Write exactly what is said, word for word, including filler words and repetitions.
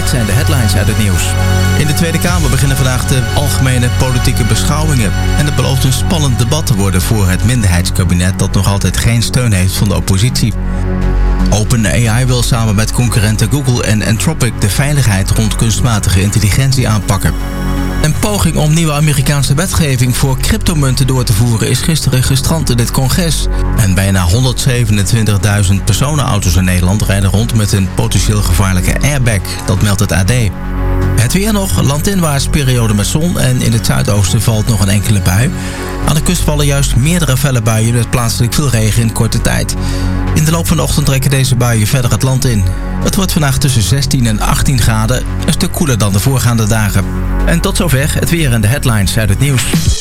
dit zijn de headlines uit het nieuws. In de Tweede Kamer beginnen vandaag de algemene politieke beschouwingen. En het belooft een spannend debat te worden voor het minderheidskabinet dat nog altijd geen steun heeft van de oppositie. OpenAI wil samen met concurrenten Google en Anthropic de veiligheid rond kunstmatige intelligentie aanpakken. Een poging om nieuwe Amerikaanse wetgeving voor cryptomunten door te voeren is gisteren gestrand in het congres. En bijna honderdzevenentwintigduizend personenauto's in Nederland rijden rond met een potentieel gevaarlijke airbag. Dat meldt het A D. Het weer nog, landinwaarts periode met zon en in het zuidoosten valt nog een enkele bui. Aan de kust vallen juist meerdere felle buien met plaatselijk veel regen in korte tijd. In de loop van de ochtend trekken deze buien verder het land in. Het wordt vandaag tussen zestien en achttien graden, een stuk koeler dan de voorgaande dagen. En tot zover het weer en de headlines uit het nieuws.